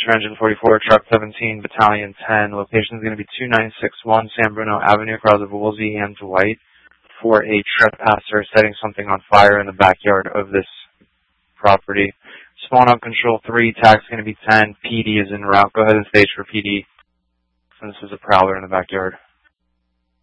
Engine 44, Truck 17, Battalion 10. Location is going to be 2961 San Bruno Avenue across of Woolsey and Dwight for a trespasser setting something on fire in the backyard of this property. Spawn up Control 3, tax going to be 10, PD is en route. Go ahead and stage for PD. And this is a prowler in the backyard.